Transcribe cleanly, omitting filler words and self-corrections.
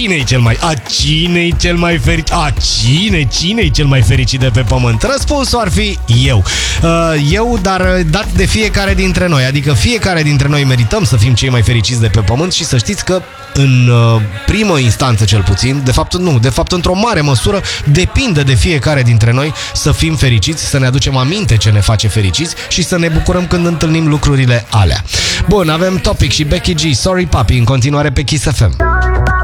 cine-i cel mai fericit de pe pământ? Răspunsul ar fi eu. Eu, dar dat de fiecare dintre noi. Adică fiecare dintre noi merităm să fim cei mai fericiți de pe pământ și să știți că în primă instanță cel puțin, de fapt într-o mare măsură, depinde de fiecare dintre noi să fim fericiți, să ne aducem aminte ce ne face fericiți și să ne bucurăm când întâlnim lucrurile alea. Bun, avem Topic și Becky G, Sorry Papi, în continuare pe Kiss FM.